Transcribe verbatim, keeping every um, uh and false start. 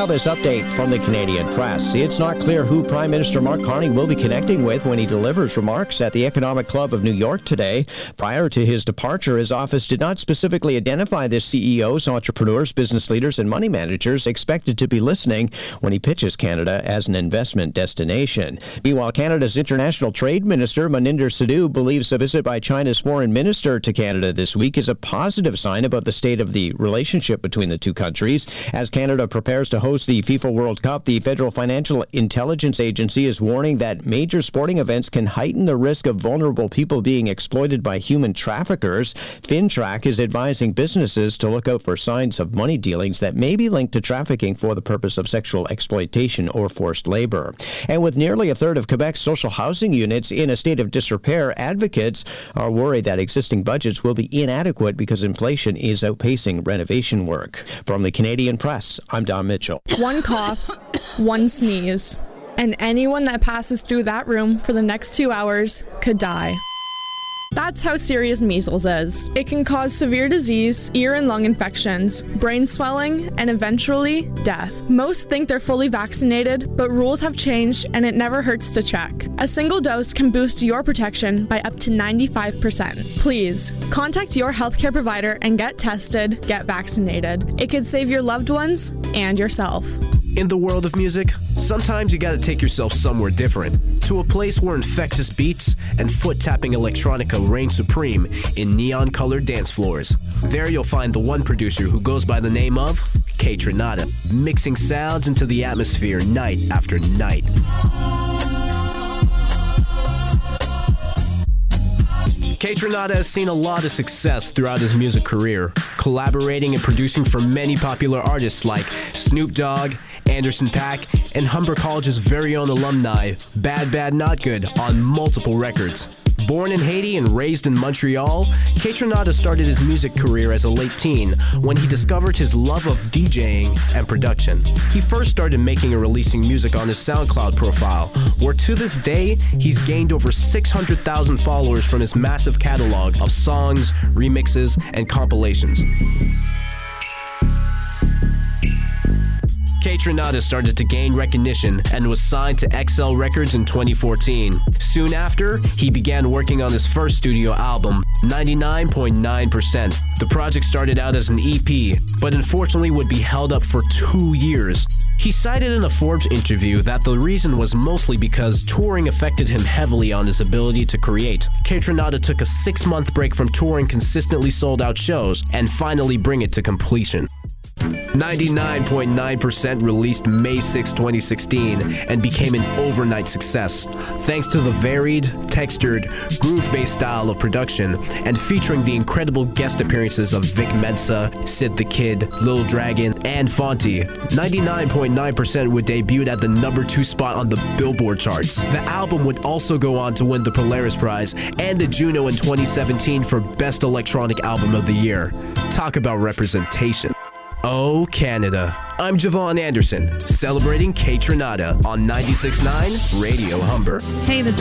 now this update from the Canadian Press. It's not clear who Prime Minister Mark Carney will be connecting with when he delivers remarks at the Economic Club of New York today. Prior to his departure, his office did not specifically identify the C E Os, entrepreneurs, business leaders, and money managers expected to be listening when he pitches Canada as an investment destination. Meanwhile, Canada's International Trade Minister, Maninder Sidhu, believes a visit by China's foreign minister to Canada this week is a positive sign about the state of the relationship between the two countries. As Canada prepares to host the FIFA World Cup, the Federal Financial Intelligence Agency is warning that major sporting events can heighten the risk of vulnerable people being exploited by human traffickers. FinTrack is advising businesses to look out for signs of money dealings that may be linked to trafficking for the purpose of sexual exploitation or forced labor. And with nearly a third of Quebec's social housing units in a state of disrepair, advocates are worried that existing budgets will be inadequate because inflation is outpacing renovation work. From the Canadian Press, I'm Don Mitchell. One cough, one sneeze, and anyone that passes through that room for the next two hours could die. That's how serious measles is. It can cause severe disease, ear and lung infections, brain swelling, and eventually death. Most think they're fully vaccinated, but rules have changed and it never hurts to check. A single dose can boost your protection by up to ninety-five percent. Please, contact your healthcare provider and get tested, get vaccinated. It could save your loved ones and yourself. In the world of music, sometimes you gotta take yourself somewhere different. To a place where infectious beats and foot-tapping electronica reign supreme in neon-colored dance floors. There you'll find the one producer who goes by the name of Kaytranada, mixing sounds into the atmosphere night after night. Kaytranada has seen a lot of success throughout his music career, collaborating and producing for many popular artists like Snoop Dogg, Anderson .Paak, and Humber College's very own alumni, Bad Bad Not Good, on multiple records. Born in Haiti and raised in Montreal, Kaytranada started his music career as a late teen when he discovered his love of DJing and production. He first started making and releasing music on his SoundCloud profile, where to this day, he's gained over six hundred thousand followers from his massive catalog of songs, remixes, and compilations. Kaytranada started to gain recognition and was signed to X L Records in twenty fourteen. Soon after, he began working on his first studio album, ninety-nine point nine percent. The project started out as an E P, but unfortunately would be held up for two years. He cited in a Forbes interview that the reason was mostly because touring affected him heavily on his ability to create. Kaytranada took a six-month break from touring consistently sold-out shows and finally bring it to completion. ninety-nine point nine percent released May sixth, twenty sixteen, and became an overnight success, thanks to the varied, textured, groove-based style of production, and featuring the incredible guest appearances of Vic Mensa, Sid the Kid, Lil Dragon, and Fonte. ninety-nine point nine percent would debut at the number two spot on the Billboard charts. The album would also go on to win the Polaris Prize and the Juno in twenty seventeen for Best Electronic Album of the Year. Talk about representation. Oh, Canada. I'm Javon Anderson, celebrating Kaytranada on ninety-six point nine Radio Humber. Hey, this